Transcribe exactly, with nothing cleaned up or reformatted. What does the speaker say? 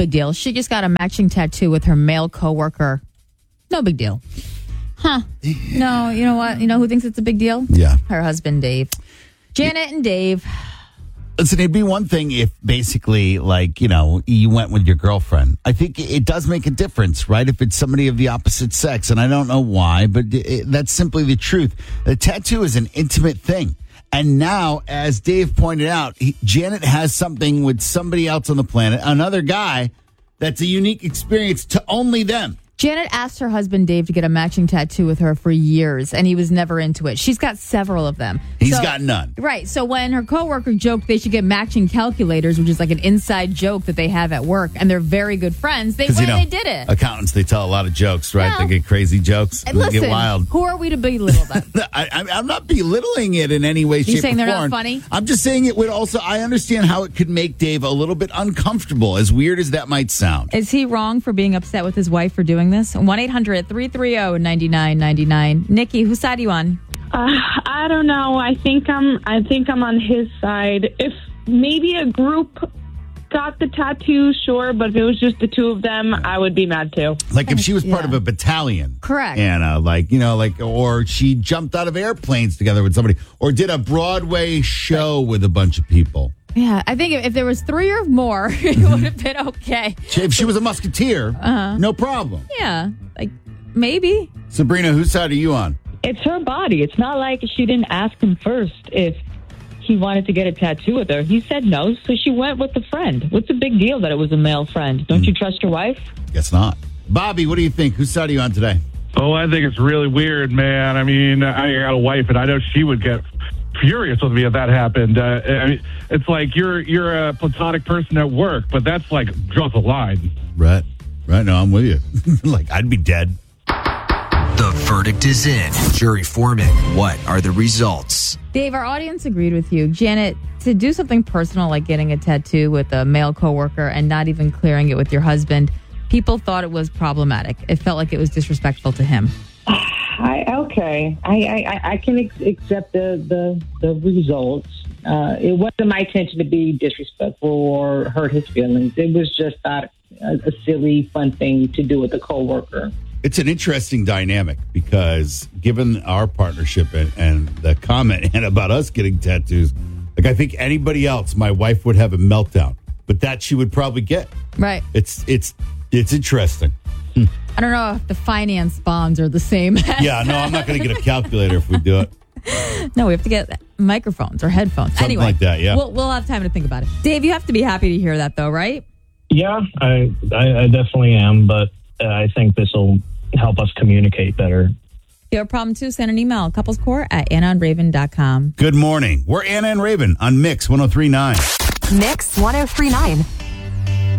big deal. She just got a matching tattoo with her male coworker. No big deal. Huh. No, you know what? You know who thinks it's a big deal? Yeah. Her husband, Dave. Janet and Dave. Listen, it'd be one thing if basically, like, you know, you went with your girlfriend. I think it does make a difference, right? If it's somebody of the opposite sex, and I don't know why, but it, that's simply the truth. The tattoo is an intimate thing. And now, as Dave pointed out, he, Janet has something with somebody else on the planet, another guy, that's a unique experience to only them. Janet asked her husband, Dave, to get a matching tattoo with her for years, and he was never into it. She's got several of them. He's so, got none. Right. So when her coworker joked they should get matching calculators, which is like an inside joke that they have at work, and they're very good friends, they went you know, and they did it. Accountants, they tell a lot of jokes, right? Well, they get crazy jokes. And They listen, get wild. who are we to belittle them? I, I, I'm not belittling it in any way, shape, You're saying or they're form. not funny? I'm just saying it would also, I understand how it could make Dave a little bit uncomfortable, as weird as that might sound. Is he wrong for being upset with his wife for doing this? one eight hundred three three zero nine nine nine nine. Nikki, whose side are you on? Uh, I don't know. I think I'm. I think I'm on his side. If maybe a group got the tattoo, sure, but if it was just the two of them, I would be mad too. Like if she was part Yeah. of a battalion. Correct. Anna, like, you know, like, or she jumped out of airplanes together with somebody, or did a Broadway show with a bunch of people. Yeah, I think if, if there was three or more, it would have been okay. If she was a musketeer, Uh-huh. no problem. Yeah, like maybe. Sabrina, whose side are you on? It's her body. It's not like she didn't ask him first if he wanted to get a tattoo with her. He said no, so she went with the friend. What's the big deal that it was a male friend? Don't mm. you trust your wife? Guess not. Bobby, what do you think? Whose side are you on today? Oh, I think it's really weird, man. I mean, I got a wife, and I know she would get furious with me if that happened. Uh, I mean, it's like you're you're a platonic person at work, but that's like draw the line. Right. Right. No, I'm with you. Like, I'd be dead. The verdict is in. Jury foreman, what are the results? Dave, our audience agreed with you. Janet, to do something personal like getting a tattoo with a male coworker and not even clearing it with your husband, people thought it was problematic. It felt like it was disrespectful to him. I, okay, I, I, I can ex- accept the, the, the results. Uh, it wasn't my intention to be disrespectful or hurt his feelings. It was just not a, a silly, fun thing to do with a coworker. It's an interesting dynamic because given our partnership and, and the comment and about us getting tattoos, like I think anybody else, my wife would have a meltdown, but that she would probably get. Right. It's it's it's interesting. I don't know if the finance bonds are the same. Yeah, no, I'm not going to get a calculator if we do it. No, we have to get microphones or headphones. Something anyway, like that, yeah. We'll, we'll have time to think about it. Dave, you have to be happy to hear that, though, right? Yeah, I I, I definitely am, but uh, I think this will help us communicate better. If you have a problem, too, send an email, couplescore at anna and raven dot com. Good morning. We're Anna and Raven on Mix one oh three point nine. Mix one oh three point nine.